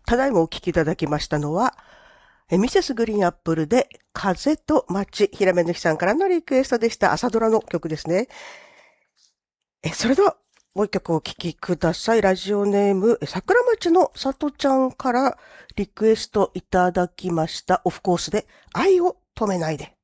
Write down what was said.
ただいまお聴きいただきましたのは、ミセスグリーンアップルで風と街、平目ぬきさんからのリクエストでした。朝ドラの曲ですね。それでは、もう一曲お聴きください。ラジオネーム、桜町のさとちゃんからリクエストいただきました。オフコースで愛を止めないで。